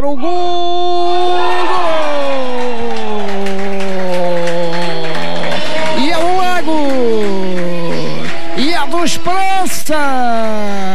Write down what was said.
para o gol! E é o Lago! E é do Esperança!